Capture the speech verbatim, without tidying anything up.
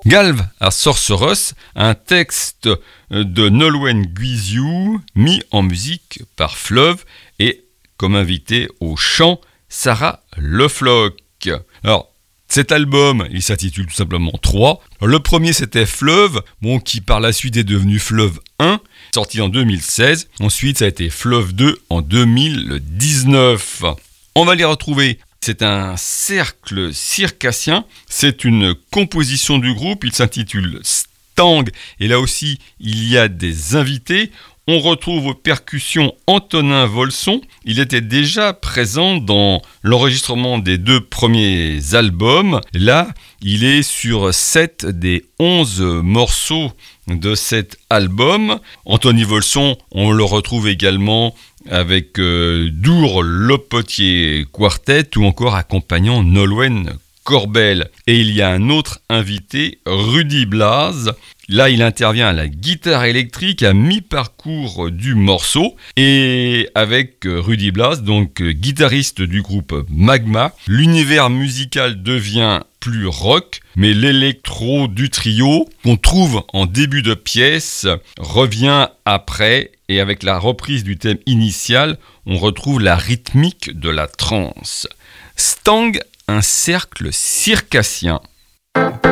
Galve à Sorceress, un texte de Nolwenn Guizhou, mis en musique par Fleuve et comme invité au chant, Sarah Le Floch. Alors, cet album, il s'intitule tout simplement trois. Le premier, c'était Fleuve, bon, qui par la suite est devenu Fleuve un, sorti en deux mille seize. Ensuite, ça a été Fleuve deux en deux mille dix-neuf. On va les retrouver. C'est un cercle circassien, c'est une composition du groupe, il s'intitule Stang, et là aussi il y a des invités. On retrouve aux percussions Antonin Volson, il était déjà présent dans l'enregistrement des deux premiers albums. Là, il est sur sept des onze morceaux de cet album. Anthony Volson, on le retrouve également avec euh, Dour Lopotier Quartet ou encore accompagnant Nolwenn Corbel. Et il y a un autre invité, Rudy Blas. Là, il intervient à la guitare électrique à mi-parcours du morceau. Et avec Rudy Blas, donc guitariste du groupe Magma, l'univers musical devient plus rock, mais l'électro du trio qu'on trouve en début de pièce revient après, et avec la reprise du thème initial, on retrouve la rythmique de la trance. Stang, un cercle circassien.